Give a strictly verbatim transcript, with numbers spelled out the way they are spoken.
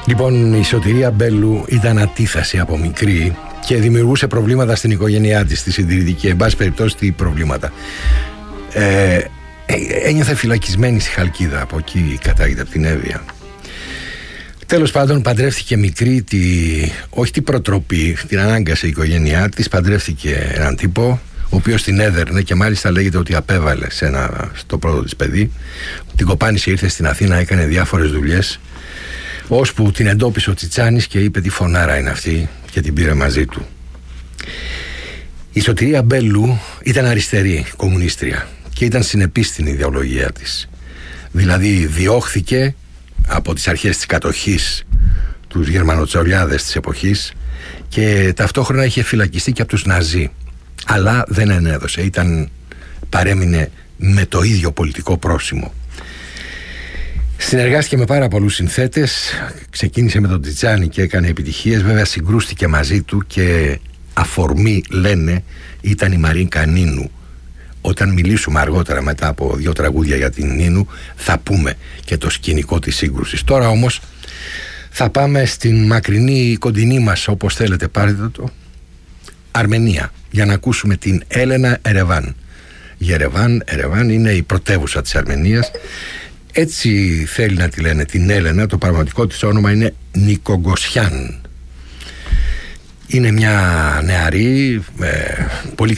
Λοιπόν, η Σωτηρία Μπέλου ήταν ατίθαση από μικρή και δημιουργούσε προβλήματα στην οικογένειά της, στη συντηρητική. Εν πάση περιπτώσει, τι προβλήματα. Ε, ένιωθε φυλακισμένη στη Χαλκίδα, από εκεί κατάγεται, από την Εύβοια. Τέλος πάντων, παντρεύτηκε μικρή, τη, όχι την προτροπή, την ανάγκασε η οικογένειά της, παντρεύτηκε έναν τύπο, ο οποίος την έδερνε και μάλιστα λέγεται ότι απέβαλε σε ένα, στο πρώτο της παιδί. Την κοπάνισε, ήρθε στην Αθήνα, έκανε διάφορες δουλειές, ώσπου την εντόπισε ο Τσιτσάνης και είπε τι φωνάρα είναι αυτή και την πήρε μαζί του. Η Σωτηρία Μπέλου ήταν αριστερή, κομμουνίστρια, και ήταν συνεπής στην ιδεολογία της. Δηλαδή διώχθηκε από τις αρχές της κατοχής τους γερμανοτσολιάδες της εποχής και ταυτόχρονα είχε φυλακιστεί και από τους Ναζί, αλλά δεν ενέδωσε, ήταν, παρέμεινε με το ίδιο πολιτικό πρόσημο. Συνεργάστηκε με πάρα πολλούς συνθέτες, ξεκίνησε με τον Τσιτσάνη και έκανε επιτυχίες. Βέβαια συγκρούστηκε μαζί του και αφορμή, λένε, ήταν η Μαρίνκα Νίνου. Όταν μιλήσουμε αργότερα μετά από δύο τραγούδια για την Νίνου θα πούμε και το σκηνικό της σύγκρουσης. Τώρα όμως θα πάμε στην μακρινή κοντινή μας, όπως θέλετε πάρετε το, Αρμενία, για να ακούσουμε την Έλενα Ερεβάν. Η Ερεβάν, Ερεβάν είναι η πρωτεύουσα της Αρμενίας. Έτσι θέλει να τη λένε την Έλενα, το πραγματικό της όνομα είναι Νικογκοσιάν. Είναι μια νεαρή, ε, πολύ